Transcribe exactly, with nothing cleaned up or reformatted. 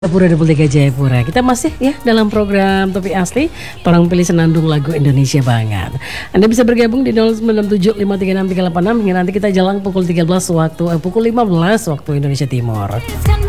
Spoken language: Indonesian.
Jayapura Republik Jayapura. Kita masih ya dalam program Topik Asli. Torang pilih senandung lagu Indonesia banget. Anda bisa bergabung di nol sembilan tujuh lima tiga enam tiga delapan enam hingga nanti kita jalan pukul tiga belas waktu eh, pukul lima belas waktu Indonesia Timur.